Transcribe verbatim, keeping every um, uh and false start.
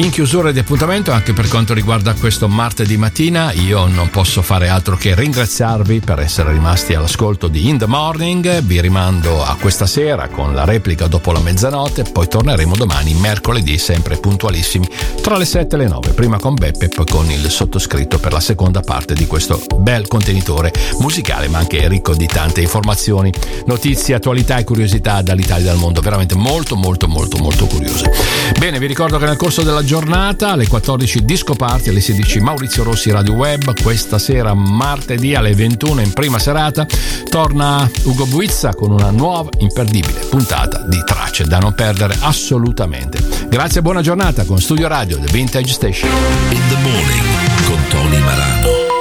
In chiusura di appuntamento, anche per quanto riguarda questo martedì mattina, io non posso fare altro che ringraziarvi per essere rimasti all'ascolto di In The Morning. Vi rimando a questa sera con la replica dopo la mezzanotte, poi torneremo domani mercoledì sempre puntualissimi tra le sette e le nove, prima con Beppe e poi con il sottoscritto per la seconda parte di questo bel contenitore musicale ma anche ricco di tante informazioni, notizie, attualità e curiosità dall'Italia e dal mondo, veramente molto molto molto molto curiose. Bene, vi ricordo che nel corso della giornata alle quattordici Disco Party, alle sedici Maurizio Rossi Radio Web. Questa sera martedì alle ventuno in prima serata torna Ugo Buizza con una nuova imperdibile puntata di tracce da non perdere assolutamente. Grazie e buona giornata con Studio Radio The Vintage Station. In the Morning con Tony Marano.